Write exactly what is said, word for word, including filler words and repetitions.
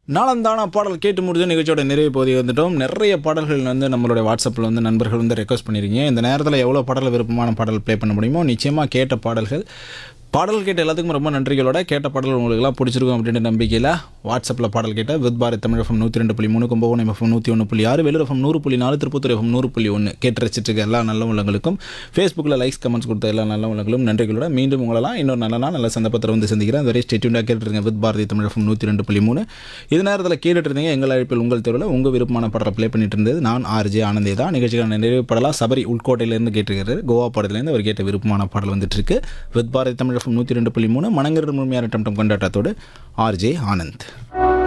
நாளந்தான பாடல் கேட்டு முடிஞ்ச நிகழ்ச்சியோட நிறைவு பகுதி வந்துட்டோம். நிறைய பாடல்கள் வந்து நம்மளுடைய வாட்ஸ்அப்பில் வந்து நண்பர்கள் வந்து ரெக்வஸ்ட் பண்ணியிருக்கீங்க. இந்த நேரத்தில் எவ்வளோ பாடல் விருப்பமான பாடல் ப்ளே பண்ண முடியுமோ நிச்சயமாக கேட்ட பாடல்கள் பாடல் கேட்ட எல்லாத்துக்கும் ரொம்ப நன்றிகளோட கேட்ட பாடல் உங்களுக்குலாம் பிடிச்சிருக்கும் அப்படின்ற நம்பிக்கையில் வாட்ஸ்அப்பில் பாடல் கேட்ட வித் பாரத் தமிழ் எஃப்எம் நூற்றி ரெண்டு புள்ளி மூணு கும்பகோணம் எஃப்எம் நூற்றி ஒன்று புள்ளி ஆறு வெளியூர் எஃப்எம் நூறு புள்ளி நாலு திருப்பத்தூர் எஃப்எம் நூறு புள்ளி ஒன்று கேட்டு ரசிச்சிருக்க எல்லா நல்ல உள்ளங்களுக்கும் ஃபேஸ்புக்கில் லைக்ஸ் கமெண்ட்ஸ் கொடுத்த எல்லா நல்ல உள்ளங்களும் நன்றிகளோட மீண்டும் உங்களெல்லாம் இன்னொரு நல்ல நாள் நல்ல சந்தர்ப்பத்தில் வந்து சந்திக்கிறேன். அது வரை ஸ்டேட்யூண்டாக கேட்டுருங்க வித் பாரதி தமிழ் எஃப்எம் நூற்றி ரெண்டு புள்ளி மூணு. இது நேரத்தில் கேட்டுட்டு இருந்தீங்க எங்கள் அழைப்பில் உங்கள் தேர்வில் உங்கள் விருப்பமான பாடலை ப்ளே பண்ணிட்டு இருந்தது நான் ஆர்ஜே ஆனந்தே தான். நிகழ்ச்சிக்கான நிறைவு பாடலாம் சபரி உள்கோட்டையிலேருந்து கேட்டுருக்காரு. கோவா பாடலேருந்து அவர் கேட்ட விருப்பமான பாடல் வந்துட்டு இருக்கு. வித் பாரதி தமிழ் எஃப்எம் நூற்றி ரெண்டு புள்ளி மூணு மனங்கிற முழுமையான டம் டம் கொண்டாட்டத்தோடு ஆர்ஜே ஆனந்த்.